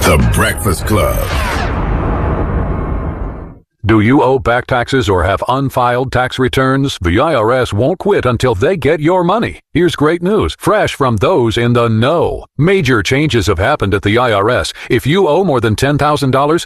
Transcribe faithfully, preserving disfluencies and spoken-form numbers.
The Breakfast Club. Do you owe back taxes or have unfiled tax returns? The I R S won't quit until they get your money. Here's great news, fresh from those in the know. Major changes have happened at the I R S. If you owe more than ten thousand dollars,